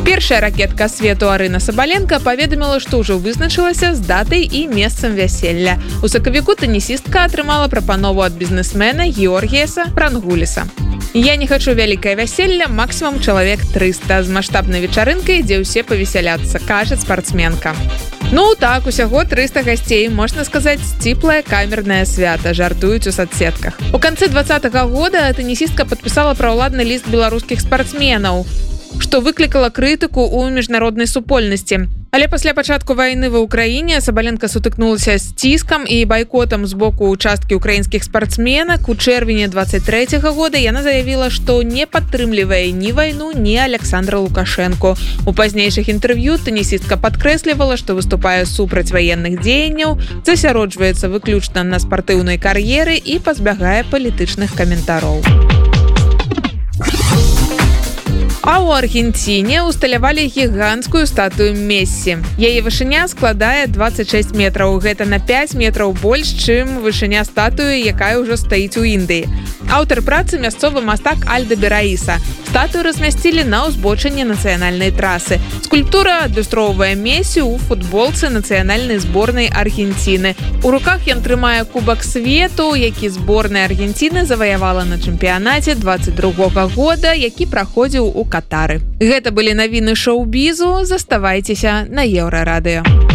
Першая ракетка свету Арына Сабаленко паведаміла, што ўжо вызначылася з датай і месцам вяселля. У сакавіку тэнісістка атрымала прапанову ад бізнесмена Георгіеса Прангуліса. Я не хочу вялікае вяселля, максімум чалавек 300 з маштабнай вечарынкай, дзе ўсе павесяляцца, кажа спартсменка. Ну так, усяго 300 гасцей, можна сказаць, сціплае камернае свята, жартуюць у соцсетках. У канцы 2020 года тэнісістка падпісала праўладны ліст беларускіх спартсменаў, што выклікала крытыку ў міжнароднай супольнасці. Але пасля пачатку вайны ва ўкраіне Сабаленка сутыкнулася з ціскам і байкотам з боку часткі украінскіх спартсменак. У чэрвені 23 года яна заявіла, што не падтрымлівае ні вайну, ні Александра Лукашэнку. У пазнейшых інтэрв'ю тэнісістка падкрэслівала, што выступае супраць ваенных дзеянняў, засяроджваецца выключна на спартыўнай кар'еры і пазбягае палітычных каментароў. А ў Аргенціне усталявалі гіганцкую статую Мессі. Яе вышыня складае 26 метраў. Гэта на 5 метраў больш, чым вышыня статуі, якая ўжо стаіць у Індыі. Аўтар працы мясцовы мастак Альда Бераіса. Статую размясцілі на ўзбочыне нацыянальнай трасы. Скульптура адлюстроўвае Мессі ў футболцы нацыянальнай зборнай Аргенціны. У руках ён трымае кубак свету, які зборная Аргенціны заваявала на чэмпіянаце 22 года, які праходзіў у Катары. Гэта былі навіны шоу-бізу. Заставайцеся на Еўрарадыё.